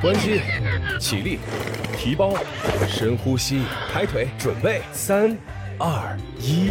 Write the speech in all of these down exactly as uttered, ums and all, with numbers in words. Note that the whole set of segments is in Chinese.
关机，起立，提包，深呼吸，抬腿，准备，三、二、一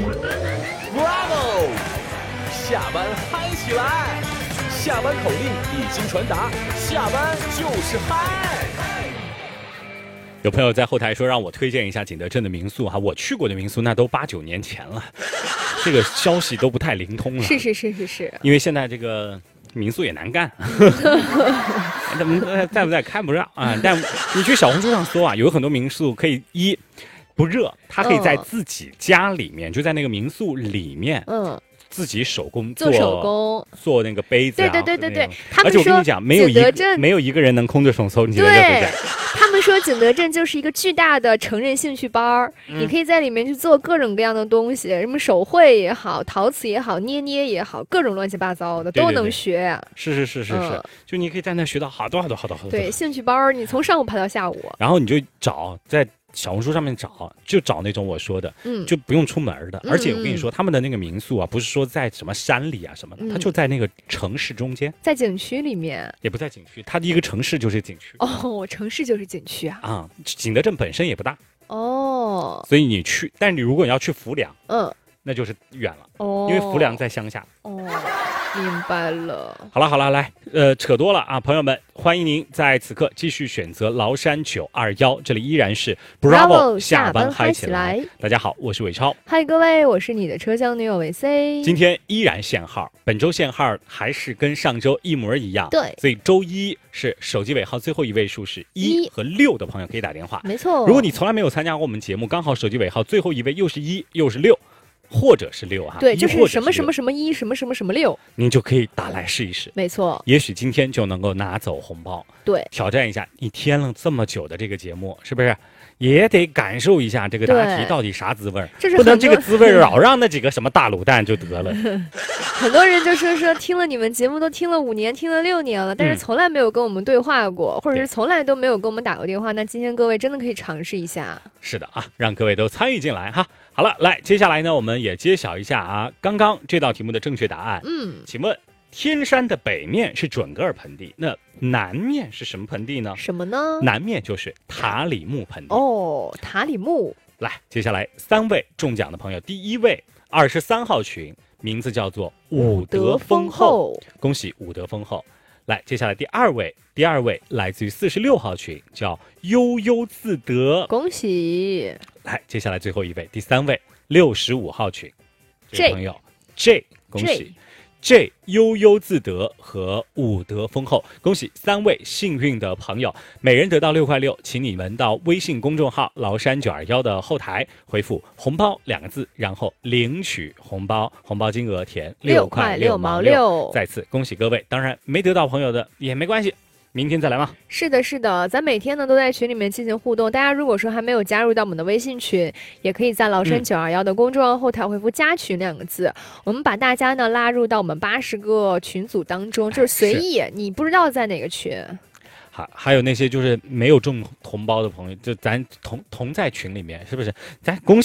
，Bravo！ 下班嗨起来！下班口令已经传达，下班就是嗨。 有朋友在后台说让我推荐一下景德镇的民宿哈，我去过的民宿那都八九年前了，这个消息都不太灵通了。 是是是是是， 因为现在这个民宿也难干，怎么在不在看不上啊？但你去小红书上搜啊，有很多民宿可以一不热，它可以在自己家里面，嗯、就在那个民宿里面，嗯。自己手工做做手工做那个杯子、啊， 对对对对对。 而且我跟你讲，没有一个没有一个人能空着手从你在这回家。 他们说景德镇就是一个巨大的成人兴趣班、嗯、你可以在里面去做各种各样的东西，什么手绘也好，陶瓷也好，捏捏也好，各种乱七八糟的都能学、啊。 是是是是是、嗯，就你可以在那学到好多好多好多好多。 对，兴趣班你从上午排到下午， 然后你就找在。小红书上面找，就找那种我说的，嗯，就不用出门的。而且我跟你说，他们的那个民宿啊，不是说在什么山里啊什么的，嗯、它就在那个城市中间， 在景区里面， 也不在景区，它的一个城市就是景区。 哦，城市就是景区啊。 啊、嗯，景德镇本身也不大。 哦。 所以你去，但是你如果你要去浮梁， 嗯， 那就是远了。 哦。 因为浮梁在乡下。 哦。明白了。 好了好了，来，呃，扯多了啊，朋友们，欢迎您在此刻继续选择崂山九二一，这里依然是 Bravo 下班嗨起来。大家好，我是伟超。 嗨，各位，我是你的车厢女友维 C。 今天依然限号，本周限号还是跟上周一模一样。 对， 所以周一是手机尾号最后一位数是一和六的朋友可以打电话。 没错。 如果你从来没有参加过我们节目，刚好手机尾号最后一位又是一又是六。或者是六哈， 对，就是什么什么什么一，什么什么什么六， 您就可以打来试一试。 没错， 也许今天就能够拿走红包。 对， 挑战一下你听了这么久的这个节目，是不是也得感受一下这个答题到底啥滋味儿？不能这个滋味儿老让那几个什么大卤蛋就得了。 很多人就说说听了你们节目都听了五年，听了六年了，但是从来没有跟我们对话过，嗯、或者是从来都没有跟我们打过电话。那今天各位真的可以尝试一下。 是的啊，让各位都参与进来哈。好了，来，接下来呢，我们也揭晓一下啊，刚刚这道题目的正确答案。 嗯， 请问天山的北面是准噶尔盆地，那南面是什么盆地呢？ 什么呢？ 南面就是塔里木盆地。 哦，塔里木。 来，接下来三位中奖的朋友，第一位二十三号群，名字叫做武德丰厚，恭喜武德丰厚。来，接下来第二位，第二位来自于四十六号群，叫悠悠自得， 恭喜。 来，接下来最后一位，第三位六十五号群，这位朋友 J， 恭喜 J 悠悠自得和武德丰厚，恭喜三位幸运的朋友，每人得到六块六，请你们到微信公众号崂山九二一的后台回复红包两个字，然后领取红包，红包金额填六块六毛六。再次恭喜各位，当然没得到朋友的也没关系，明天再来吗？ 是的，是的，咱每天呢都在群里面进行互动。大家如果说还没有加入到我们的微信群，也可以在崂山九二一的公众号后台回复加群两个字，我们把大家呢拉入到我们八十个群组当中，就是随意，你不知道在哪个群。 还还有那些就是没有中红包的朋友，就咱同同在群里面，是不是？咱恭喜。